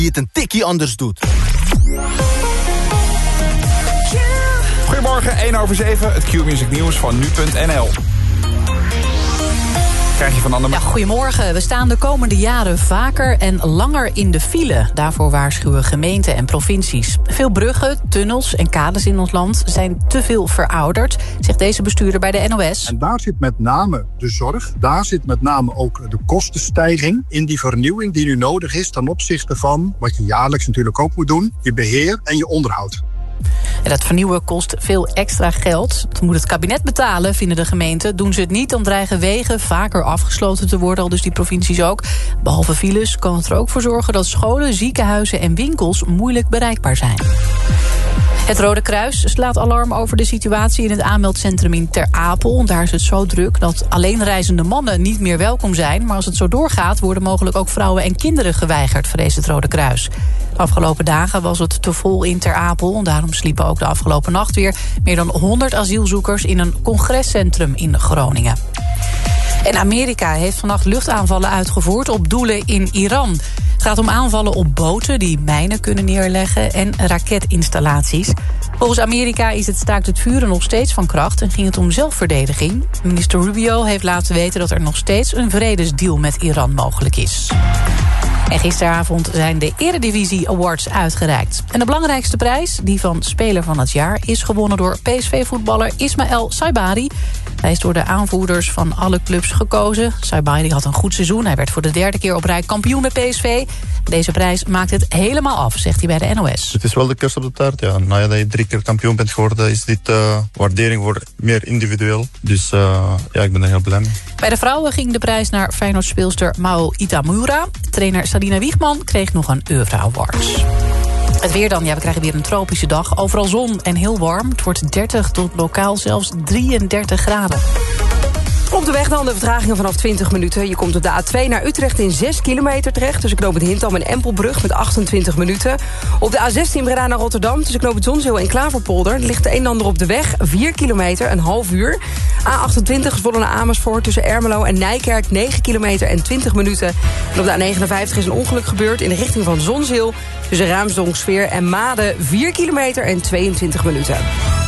die het een tikkie anders doet. Goedemorgen, 1:07, het Q-Music nieuws van nu.nl. Krijg je van Anne... Ja, goedemorgen. We staan de komende jaren vaker en langer in de file. Daarvoor waarschuwen gemeenten en provincies. Veel bruggen, tunnels en kades in ons land zijn te veel verouderd, zegt deze bestuurder bij de NOS. En daar zit met name de zorg, daar zit met name ook de kostenstijging in die vernieuwing die nu nodig is ten opzichte van wat je jaarlijks natuurlijk ook moet doen, je beheer en je onderhoud. En dat vernieuwen kost veel extra geld. Dat moet het kabinet betalen, vinden de gemeenten. Doen ze het niet, dan dreigen wegen vaker afgesloten te worden, al dus die provincies ook. Behalve files kan het er ook voor zorgen dat scholen, ziekenhuizen en winkels moeilijk bereikbaar zijn. Het Rode Kruis slaat alarm over de situatie in het aanmeldcentrum in Ter Apel. Daar is het zo druk dat alleenreizende mannen niet meer welkom zijn. Maar als het zo doorgaat, worden mogelijk ook vrouwen en kinderen geweigerd, vreest het Rode Kruis. De afgelopen dagen was het te vol in Ter Apel. Daarom sliepen ook de afgelopen nacht weer meer dan 100 asielzoekers in een congrescentrum in Groningen. En Amerika heeft vannacht luchtaanvallen uitgevoerd op doelen in Iran. Het gaat om aanvallen op boten die mijnen kunnen neerleggen en raketinstallaties. Volgens Amerika is het staakt het vuren nog steeds van kracht en ging het om zelfverdediging. Minister Rubio heeft laten weten dat er nog steeds een vredesdeal met Iran mogelijk is. En gisteravond zijn de Eredivisie Awards uitgereikt. En de belangrijkste prijs, die van Speler van het Jaar, is gewonnen door PSV-voetballer Ismaël Saibari. Hij is door de aanvoerders van alle clubs gekozen. Saibari had een goed seizoen. Hij werd voor de 3e keer op rij kampioen met PSV. Deze prijs maakt het helemaal af, zegt hij bij de NOS. Het is wel de kers op de taart, ja. Nadat je 3 keer kampioen bent geworden, is dit waardering voor meer individueel. Dus ja, ik ben er heel blij mee. Bij de vrouwen ging de prijs naar Feyenoord-speelster Mao Itamura. Trainer Sadina Wiegman kreeg nog een Euro Award. Het weer dan, ja, we krijgen weer een tropische dag. Overal zon en heel warm. Het wordt 30 tot lokaal zelfs 33 graden. Op de weg dan de vertragingen vanaf 20 minuten. Je komt op de A2 naar Utrecht in 6 kilometer terecht. Tussen knooppunt Hintham en Empelbrug met 28 minuten. Op de A16 Breda naar Rotterdam tussen knooppunt Zonzeel en Klaverpolder. Er ligt de een en ander op de weg. 4 kilometer, een half uur. A28 Zwolle naar Amersfoort tussen Ermelo en Nijkerk 9 kilometer en 20 minuten. En op de A59 is een ongeluk gebeurd in de richting van Zonzeel. Tussen Raamsdonksveer en Maden 4 kilometer en 22 minuten.